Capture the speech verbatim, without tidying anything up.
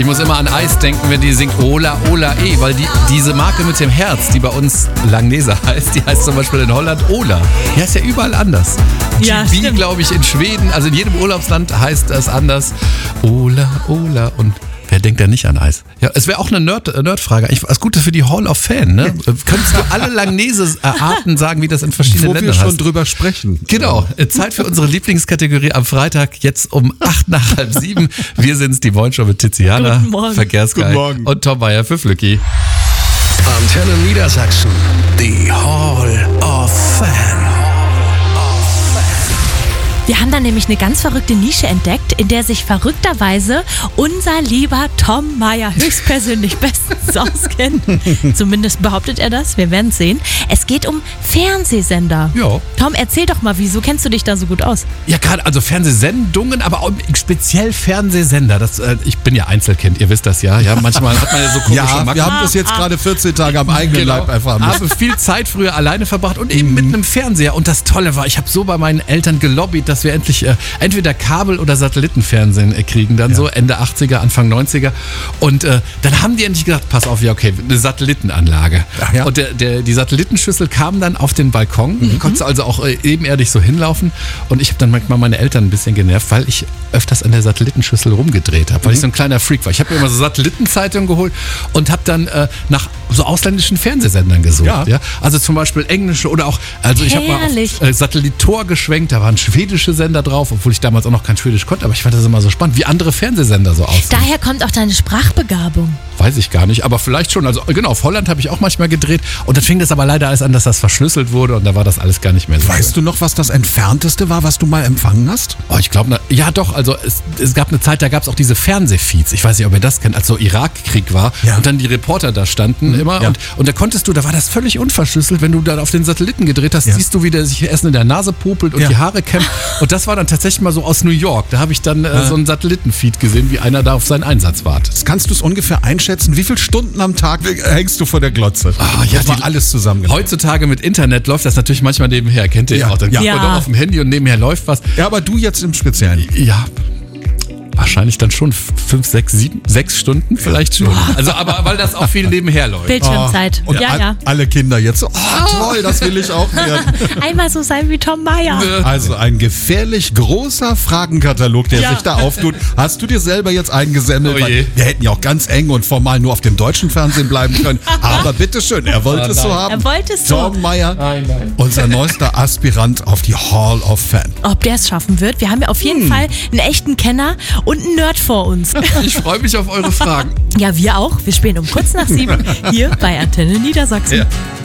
Ich muss immer an Eis denken, wenn die singt Ola, Ola, E, weil die, diese Marke mit dem Herz, die bei uns Langnese heißt, die heißt zum Beispiel in Holland Ola. Die heißt ja überall anders. Ja, G B, glaube ich, in Schweden, also in jedem Urlaubsland heißt es anders. Ola, Ola und wer denkt da nicht an Eis? Ja, es wäre auch eine Nerd, Nerdfrage. Eigentlich was Gutes für die Hall of Fame, ne? Könntest du alle Langnese-Arten sagen, wie das in verschiedenen Wo Ländern wir schon heißt? drüber sprechen. Genau. Zeit für unsere Lieblingskategorie am Freitag, jetzt um acht nach halb sieben. Wir sind's, die Wohnshow mit Tiziana, Guten Morgen. Verkehrsguide Guten Morgen. und Tom Bayer für Flücki. Antenne Niedersachsen, die Hall of Fame. Wir haben da nämlich eine ganz verrückte Nische entdeckt, in der sich verrückterweise unser lieber Tom Mayer höchstpersönlich bestens auskennt. Zumindest behauptet er das, wir werden es sehen. Es geht um Fernsehsender. Ja. Tom, erzähl doch mal, wieso kennst du dich da so gut aus? Ja, gerade, also Fernsehsendungen, aber auch speziell Fernsehsender. Das, äh, ich bin ja Einzelkind, ihr wisst das ja. Ja, manchmal hat man ja so komische Ja, Macken. wir haben das jetzt gerade vierzehn Tage am eigenen Genau. Leib erfahren müssen. Habe viel Zeit früher alleine verbracht und eben mit einem Fernseher. Und das Tolle war, ich habe so bei meinen Eltern gelobbyt, dass wir endlich äh, entweder Kabel- oder Satellitenfernsehen äh, kriegen. Dann Ja. so Ende achtziger, Anfang neunziger. Und äh, dann haben die endlich gesagt, pass auf, ja okay, eine Satellitenanlage. Ach ja. Und der, der, die Satellitenschüssel kam dann auf den Balkon. Mhm. Konntest also auch äh, ebenerdig so hinlaufen. Und ich habe dann manchmal meine Eltern ein bisschen genervt, weil ich öfters an der Satellitenschüssel rumgedreht habe, weil ich so ein kleiner Freak war. Ich habe mir immer so Satellitenzeitungen geholt und habe dann äh, nach so ausländischen Fernsehsendern gesucht. Ja. Ja. Also zum Beispiel englische oder auch, also ich habe mal Herrlich. auf äh, Satellitor geschwenkt, da waren schwedische Sender drauf, obwohl ich damals auch noch kein Schwedisch konnte, aber ich fand das immer so spannend, wie andere Fernsehsender so aussehen. Daher kommt auch deine Sprachbegabung. Weiß ich gar nicht, aber vielleicht schon. Also genau, auf Holland habe ich auch manchmal gedreht und dann fing das aber leider alles an, dass das verschlüsselt wurde und da war das alles gar nicht mehr so. Weißt du noch, was das Entfernteste war, was du mal empfangen hast? Oh, ich glaube, ja doch, also es, es gab eine Zeit, da gab es auch diese Fernsehfeeds. Ich weiß nicht, ob ihr das kennt, als so Irakkrieg war Ja. und dann die Reporter da standen immer ja. und, und da konntest du, da war das völlig unverschlüsselt, wenn du da auf den Satelliten gedreht hast, Ja. siehst du, wie der sich Essen in der Nase popelt und Ja. die Haare kämmt und das war dann tatsächlich mal so aus New York. Da habe ich dann äh, so einen Satellitenfeed gesehen, wie einer da auf seinen Einsatz wartet. Kannst du es ungefähr einschätzen? Wie viele Stunden am Tag hängst du vor der Glotze? Ah, ja, Das war die- alles zusammen. Heutzutage mit Internet läuft das natürlich manchmal nebenher, kennt ihr ja Ja. auch. Dann Ja. guckt man doch auf dem Handy und nebenher läuft was. Ja, aber du jetzt im Speziellen. Ja, wahrscheinlich dann schon fünf, sechs, sieben, sechs Stunden vielleicht schon. Also, aber weil das auch viel nebenher läuft. Bildschirmzeit. Und ja, all, ja. alle Kinder jetzt so, oh toll, das will ich auch werden. Einmal so sein wie Tom Mayer. Also ein gefährlich großer Fragenkatalog, der Ja. sich da auftut. Hast du dir selber jetzt eingesammelt? Oh je. Weil wir hätten ja auch ganz eng und formal nur auf dem deutschen Fernsehen bleiben können. Aber bitteschön, er wollte Oh es so nein. haben. Er wollte es so. Tom Mayer, Nein, nein. unser neuester Aspirant auf die Hall of Fame. Ob der es schaffen wird? Wir haben ja auf jeden Fall einen echten Kenner und einen Nerd vor uns. Ich freue mich auf eure Fragen. Ja, wir auch. Wir spielen um kurz nach sieben hier bei Antenne Niedersachsen. Ja.